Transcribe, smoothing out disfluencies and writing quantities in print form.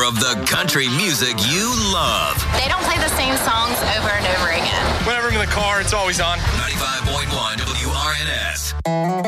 of the country music you love. They don't play the same songs over and over again. Whenever I'm in the car, it's always on. 95.1 WRNS.